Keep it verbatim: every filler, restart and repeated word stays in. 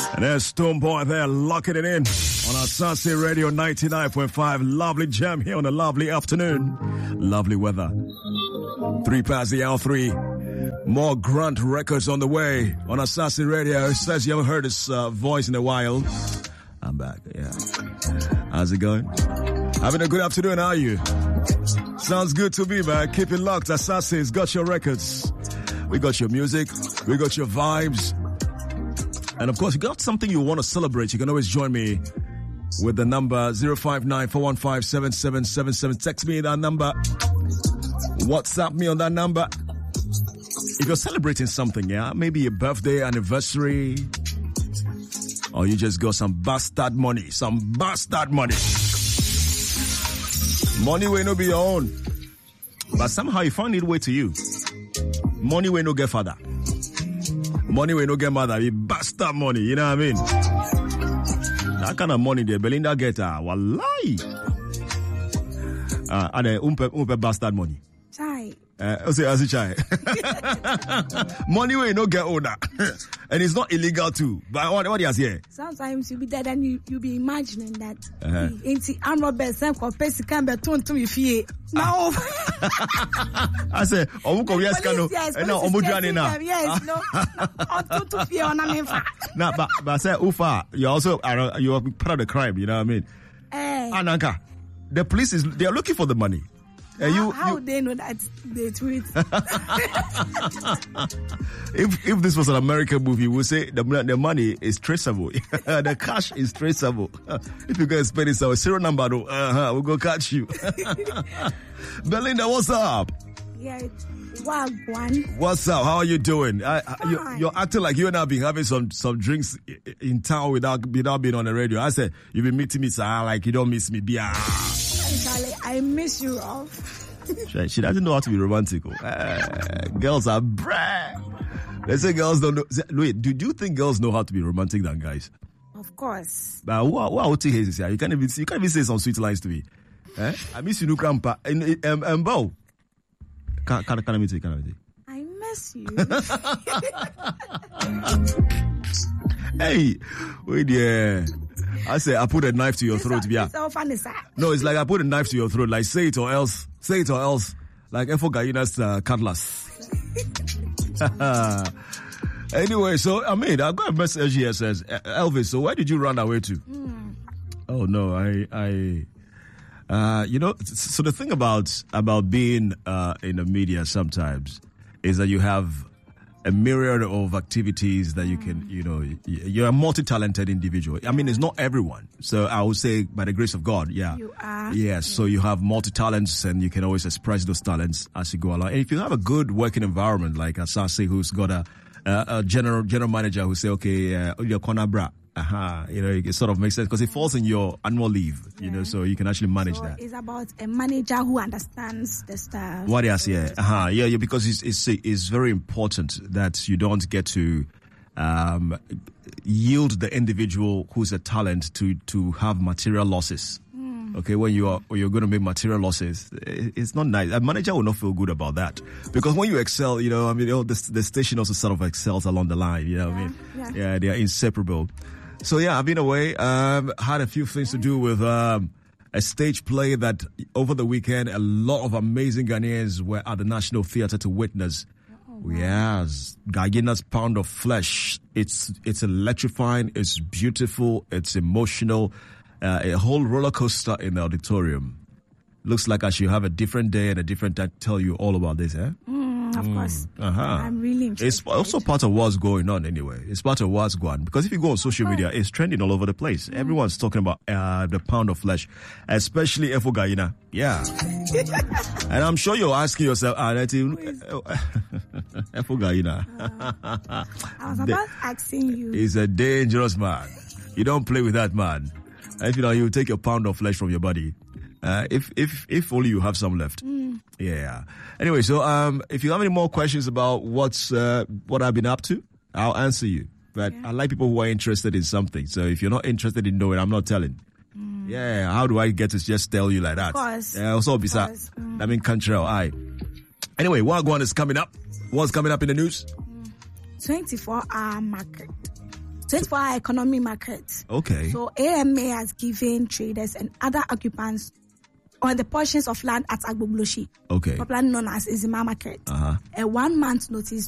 And there's Stonebwoy there, locking it in on our Sunset Radio ninety-nine point five. Lovely jam here on a lovely afternoon. Lovely weather. Three past the hour three. More grunt records on the way on our Sunset Radio. It says you haven't heard his uh, voice in a while. I'm back, yeah. How's it going? Having a good afternoon, how are you? Sounds good to me, man. Keep it locked. Assassin's got your records. We got your music. We got your vibes. And of course, you got something you want to celebrate. You can always join me with the number zero five nine, four one five, seven seven seven seven. Text me that number. WhatsApp me on that number. If you're celebrating something, yeah, maybe a birthday, anniversary, or you just got some bastard money, some bastard money. Money will not be your own. But somehow you find it way to you. Money will not get father. Money will not get mother. You bastard money, you know what I mean? That kind of money there, Belinda get her. Wallahi. Ah, uh, and umpe umpe bastard money. Chai. Uh, say as a chai. Money will not get older. And it's not illegal too. But what what you say? Sometimes you be dead and you you be imagining that. Uh-huh. Ain't I'm not best some confess can be turn to me fear. Now I say, oh, come yes, can no. No, omudrani na. Yes, no. On to fear on am fa. No, but but I say ufa, you also are you are part of the crime, you know what I mean? Eh. Ananka. The police is they are looking for the money. Uh, you, how you, they know that they tweet? if if this was an American movie, we'll say the the money is traceable, the cash is traceable. If you guys spend it, so serial number, uh-huh, we'll go catch you. Belinda, what's up? Yeah, wagwan. What's up? How are you doing? I, I, you, you're acting like you and I have been having some some drinks in town without without being on the radio. I said you've been meeting me, sir, like you don't miss me, be Charlie, I miss you, Rolf. she, she doesn't know how to be romantic. Uh, girls are brat. They say girls don't know. Wait, do, do you think girls know how to be romantic than guys? Of course. But who are who is here? You can't even you can't even say some sweet lines to me. Eh? I miss you, no grandpa. And um, um, Bo. Can can can I meet you? Can I meet you? I miss you. Hey, wait there. I say I put a knife to your This throat, are, yeah. so funny, sir. No, it's like I put a knife to your throat. Like say it or else, say it or else. Like Efo Gayina's uh, cutlass. Anyway, so I mean, I got a message here that says, Elvis, so where did you run away to? Mm. Oh no, I, I, uh, you know, so the thing about about being uh, in the media sometimes is that you have a myriad of activities that you can, you know, you're a multi-talented individual. I mean, it's not everyone. So I would say by the grace of God, yeah. You are. Yes. Yeah, so you have multi-talents and you can always express those talents as you go along. And if you have a good working environment, like Asase, who's got a, a, a general, general manager who say, okay, uh, your corner bra. Uh-huh. You know, it sort of makes sense because it falls in your annual leave, you yeah. know, so you can actually manage so that. It's about a manager who understands the stuff. What else? Yeah. Uh-huh. Yeah, yeah, because it's, it's, it's very important that you don't get to, um, yield the individual who's a talent to, to have material losses. Mm. Okay. When you are, when you're going to make material losses, it's not nice. A manager will not feel good about that because when you excel, you know, I mean, you know, the, the station also sort of excels along the line, you know what yeah. I mean? Yeah. Yeah. They are inseparable. So yeah, I've been away. Um, had a few things to do with um, a stage play that over the weekend a lot of amazing Ghanaians were at the National Theatre to witness. Oh, wow. Yes, Guyana's Pound of Flesh. It's it's electrifying. It's beautiful. It's emotional. Uh, a whole roller coaster in the auditorium. Looks like I should have a different day and a different time to tell you all about this, eh? Mm, of mm. course. Uh-huh. I'm really interested. It's also part of what's going on anyway. It's part of what's going on. Because if you go on social media, it's trending all over the place. Mm. Everyone's talking about uh, the Pound of Flesh, especially Efo Gayina. Yeah. And I'm sure you're asking yourself, ah, that's Efo Gayina. Uh, I was about asking you. He's a dangerous man. You don't play with that man. If you know, you take a pound of flesh from your body. Uh, if if if only you have some left. Mm. Yeah. Anyway, so um, if you have any more questions about what's uh, what I've been up to, I'll answer you. But yeah. I like people who are interested in something. So if you're not interested in knowing, I'm not telling. Mm. Yeah. How do I get to just tell you like that? Of course. Yeah. Also, besides, mm. I mean, country. I. Anyway, what one is coming up? What's coming up in the news? twenty-four hour market. twenty-four hour economy market. Okay. So A M A has given traders and other occupants on the portions of land at Agbogloshi, okay, popularly known as Izima Market, uh-huh, a one month notice